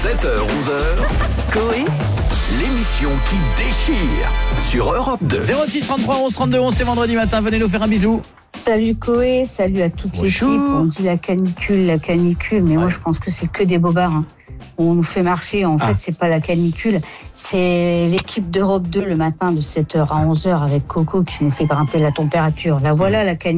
7h, 11h, Coé, l'émission qui déchire sur Europe 2. 06 33 11 32 11, c'est vendredi matin, venez nous faire un bisou. Salut Coé, salut à toute l'équipe. On dit la canicule, mais moi je pense que c'est que des bobards. Hein. On nous fait marcher, en fait c'est pas la canicule, c'est l'équipe d'Europe 2 le matin de 7h à 11h avec Coco qui nous fait grimper la température. Là voilà la canicule.